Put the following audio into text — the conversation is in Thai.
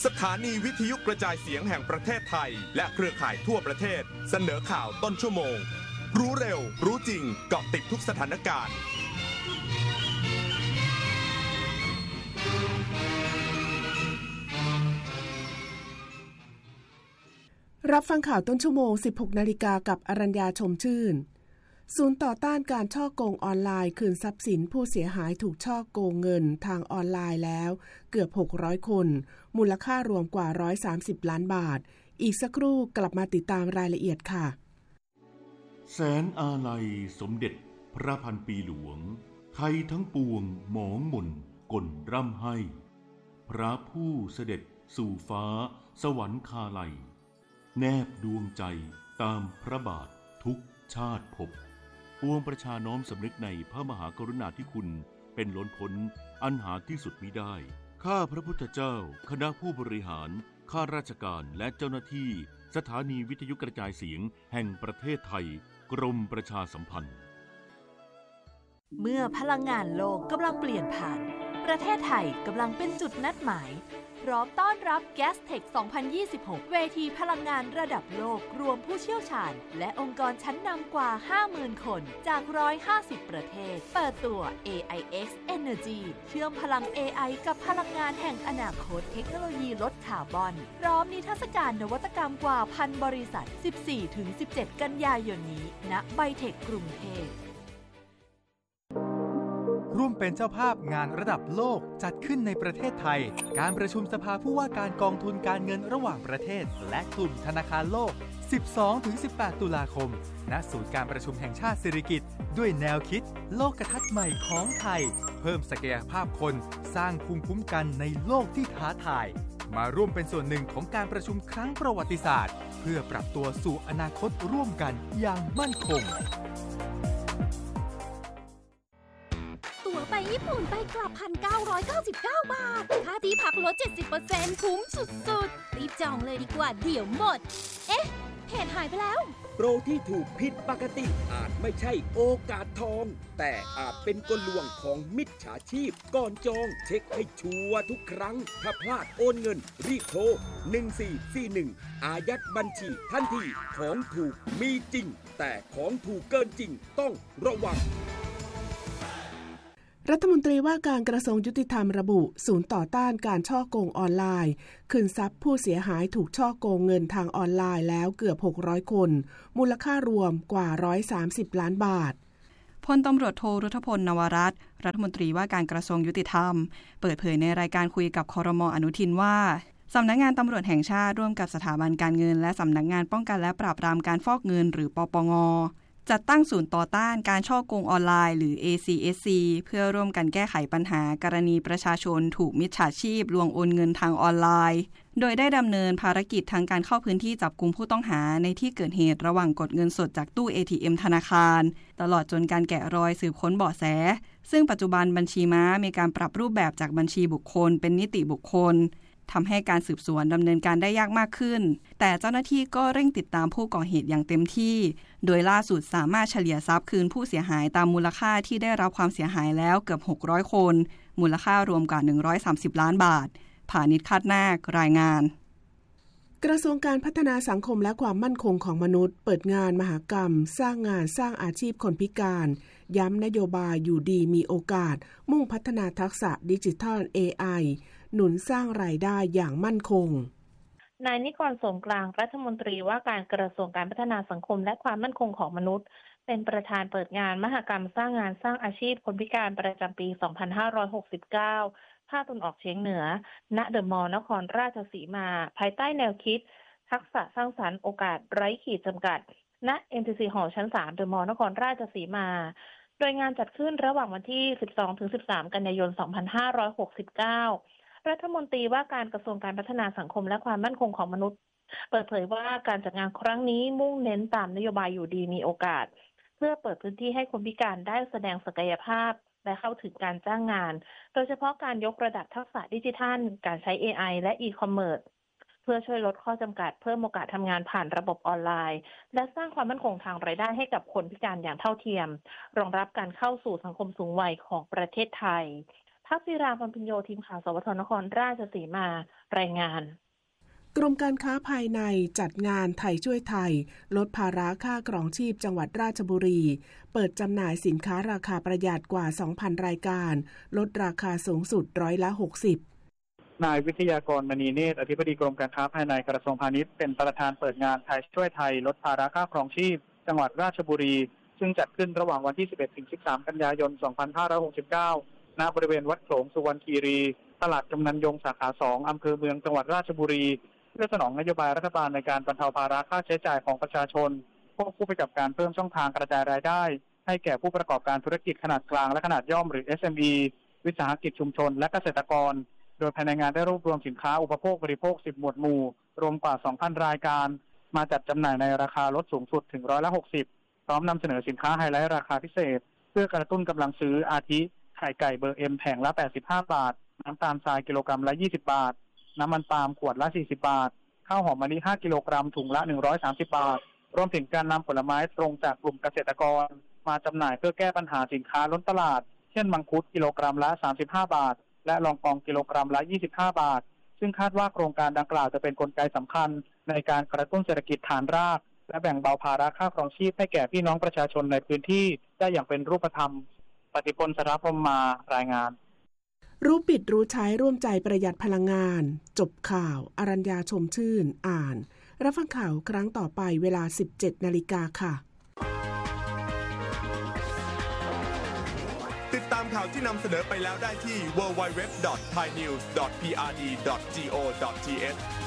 สถานีวิทยุกระจายเสียงแห่งประเทศไทยและเครือข่ายทั่วประเทศเสนอข่าวต้นชั่วโมงรู้เร็วรู้จริงเกาะติดทุกสถานการณ์รับฟังข่าวต้นชั่วโมง 16 นาฬิกากับอรัญญาชมชื่นศูนย์ต่อต้านการฉ้อโกงออนไลน์คืนทรัพย์สินผู้เสียหายถูกฉ้อโกงเงินทางออนไลน์แล้วเกือบ600คนมูลค่ารวมกว่า130ล้านบาทอีกสักครู่กลับมาติดตามรายละเอียดค่ะแสนอาลัยสมเด็จพระพันปีหลวงไทยทั้งปวงหมองหม่นก่นร่ำให้พระผู้เสด็จสู่ฟ้าสวรรคาลัยแนบดวงใจตามพระบาททุกชาติภพปวงประชาน้อมสำนึกในพระมหากรุณาธิคุณเป็นล้นพ้นอันหาที่สุดมิได้ข้าพระพุทธเจ้าคณะผู้บริหารข้าราชการและเจ้าหน้าที่สถานีวิทยุกระจายเสียงแห่งประเทศไทยกรมประชาสัมพันธ์เมื่อพลังงานโลกกำลังเปลี่ยนผ่านประเทศไทยกำลังเป็นจุดนัดหมายพร้อมต้อนรับ Gastech 2026 เวทีพลังงานระดับโลกรวมผู้เชี่ยวชาญและองค์กรชั้นนำกว่า 50,000 คนจาก 150 ประเทศเปิดตัว AIX Energy เชื่อมพลัง AI กับพลังงานแห่งอนาคตเทคโนโลยีลดคาร์บอนพร้อมนิทรรศการนวัตกรรมกว่า 1,000 บริษัท 14-17 กันยายนนี้ณไบเทคกรุงเทพร่วมเป็นเจ้าภาพงานระดับโลกจัดขึ้นในประเทศไทยการประชุมสภาผู้ว่าการกองทุนการเงินระหว่างประเทศและกลุ่มธนาคารโลก 12-18 ตุลาคมณศูนย์การประชุมแห่งชาติสิริกิติ์ด้วยแนวคิดโลกทัศน์ใหม่ของไทยเพิ่มศักยภาพคนสร้างภูมิคุ้มกันในโลกที่ท้าทายมาร่วมเป็นส่วนหนึ่งของการประชุมครั้งประวัติศาสตร์เพื่อปรับตัวสู่อนาคตร่วมกันอย่างมั่นคงไปญี่ปุ่นไปกลับ 1,999 บาทค่าที่พักลด 70% คุ้มสุดๆรีบจองเลยดีกว่าเดี๋ยวหมดเอ๊ะเพจหายไปแล้วโปรที่ถูกผิดปกติอาจไม่ใช่โอกาสทองแต่อาจเป็นกลลวงของมิจฉาชีพก่อนจองเช็คให้ชัวร์ทุกครั้งถ้าพลาดโอนเงินรีบโทร1441อายัดบัญชีทันทีของถูกมีจริงแต่ของถูกเกินจริงต้องระวังรัฐมนตรีว่าการกระทรวงยุติธรรมระบุศูนย์ต่อต้านการฉ้อโกงออนไลน์คืนทรัพย์ผู้เสียหายถูกฉ้อโกงเงินทางออนไลน์แล้วเกือบ600คนมูลค่ารวมกว่า130ล้านบาทพลตำรวจโทรุธพลนวรัตน์รัฐมนตรีว่าการกระทรวงยุติธรรมเปิดเผยในรายการคุยกับครม.อนุทินว่าสำนักงานตำรวจแห่งชาติร่วมกับสถาบันการเงินและสำนักงานป้องกันและปราบปรามการฟอกเงินหรือปปง.จัดตั้งศูนย์ต่อต้านการฉ้อโกงออนไลน์หรือ ACSC เพื่อร่วมกันแก้ไขปัญหากรณีประชาชนถูกมิจฉาชีพลวงโอนเงินทางออนไลน์โดยได้ดำเนินภารกิจทางการเข้าพื้นที่จับกุมผู้ต้องหาในที่เกิดเหตุระหว่างกดเงินสดจากตู้ ATM ธนาคารตลอดจนการแกะรอยสืบค้นเบาะแสซึ่งปัจจุบันบัญชีม้ามีการปรับรูปแบบจากบัญชีบุคคลเป็นนิติบุคคลทำให้การสืบสวนดำเนินการได้ยากมากขึ้นแต่เจ้าหน้าที่ก็เร่งติดตามผู้ก่อเหตุอย่างเต็มที่โดยล่าสุดสามารถเฉลี่ยทรัพย์คืนผู้เสียหายตามมูลค่าที่ได้รับความเสียหายแล้วเกือบ600คนมูลค่ารวมกว่า130ล้านบาทผานิช คาดนาครายงานกระทรวงการพัฒนาสังคมและความมั่นคงของมนุษย์เปิดงานมหกรรมสร้างงานสร้างอาชีพคนพิการย้ำนโยบายอยู่ดีมีโอกาสมุ่งพัฒนาทักษะดิจิทัล AI หนุนสร้างรายได้อย่างมั่นคงนายนิกร สมกลางรัฐมนตรีว่าการกระทรวงการพัฒนาสังคมและความมั่นคงของมนุษย์เป็นประธานเปิดงานมหกรรมสร้างงานสร้างอาชีพคนพิการประจำปี 2569 ภาคตะวันออกเฉียงเหนือณเดอะมอลล์นครราชสีมาภายใต้แนวคิดทักษะสร้างสรรค์โอกาสไร้ขีดจำกัดณ MTC Hall ชั้น 3 เดอะมอลล์นครราชสีมาโดยงานจัดขึ้นระหว่างวันที่ 12-13 กันยายน 2569 รัฐมนตรีว่าการกระทรวงการพัฒนาสังคมและความมั่นคงของมนุษย์เปิดเผยว่าการจัดงานครั้งนี้มุ่งเน้นตามนโยบายอยู่ดีมีโอกาสเพื่อเปิดพื้นที่ให้คนพิการได้แสดงศักยภาพและเข้าถึงการจ้างงานโดยเฉพาะการยกระดับทักษะดิจิทัลการใช้ AI และ e-commerce เพื่อช่วยลดข้อจำกัดเพิ่มโอกาสทำงานผ่านระบบออนไลน์และสร้างความมั่นคงทางรายได้ให้กับคนพิการอย่างเท่าเทียมรองรับการเข้าสู่สังคมสูงวัยของประเทศไทยภักดิรา พรหมพิญโย ทีมข่าวสวทนครราชสีมารายงานกรมการค้าภายในจัดงานไทยช่วยไทยลดภาระค่าครองชีพจังหวัดราชบุรีเปิดจำหน่ายสินค้าราคาประหยัดกว่า 2,000 รายการลดราคาสูงสุด60% นายวิทยากรมณีเนตรอธิบดีกรมการค้าภายในกระทรวงพาณิชย์เป็นประธานเปิดงานไทยช่วยไทยลดภาระค่าครองชีพจังหวัดราชบุรีซึ่งจัดขึ้นระหว่างวันที่ 11-13 กันยายน 2569 ณ บริเวณวัดโขลงสุวรรณคีรีตลาดกำนันยงสาขา 2 อำเภอเมืองจังหวัดราชบุรีเพื่อสนองนโยบายรัฐบาลในการบรรเทาภาระค่าใช้จ่ายของประชาชนควบคู่ไปกับการเพิ่มช่องทางกระจายรายได้ให้แก่ผู้ประกอบการธุรกิจขนาดกลางและขนาดย่อมหรือ SME วิสาหกิจชุมชนและเกษตรกรโดยภายในงานได้รวบรวมสินค้าอุปโภคบริโภค10หมวดหมู่รวมกว่า 2,000 รายการมาจัดจำหน่ายในราคาลดสูงสุดถึง60%พร้อมนำเสนอสินค้าไฮไลท์ราคาพิเศษเพื่อกระตุ้นกำลังซื้ออาทิไข่ไก่เบอร์ M แผงละ85 บาทน้ำตาลทรายกิโลกรัมละ20 บาทน้ำมันปาล์มขวดละ40 บาทข้าวหอมมะลิ5กิโลกรัมถุงละ130 บาทรวมถึงการนำผลไม้ตรงจากกลุ่มเกษตรกรมาจำหน่ายเพื่อแก้ปัญหาสินค้าล้นตลาดเช่นมังคุดกิโลกรัมละ35 บาทและลองกองกิโลกรัมละ25 บาทซึ่งคาดว่าโครงการดังกล่าวจะเป็นกลไกสำคัญในการกระตุ้นเศรษฐกิจฐานรากและแบ่งเบาภาระค่าครองชีพให้แก่พี่น้องประชาชนในพื้นที่ได้อย่างเป็นรูปธรรมปฏิพล สรพรหมมารายงานรู้ปิดรู้ใช้ร่วมใจประหยัดพลังงานจบข่าวอรัญญาชมชื่นอ่านรับฟังข่าวครั้งต่อไปเวลา 17 นาฬิกาค่ะติดตามข่าวที่นำเสนอไปแล้วได้ที่ www.thainews.prd.go.th